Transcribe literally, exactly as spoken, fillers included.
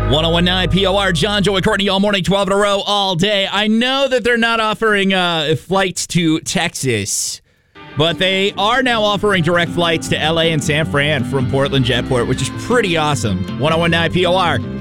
ten nineteen P O R, John, Joey, Courtney, all morning, twelve in a row, all day. I know that they're not offering uh, flights to Texas, but they are now offering direct flights to L A and San Fran from Portland Jetport, which is pretty awesome. ten nineteen P O R.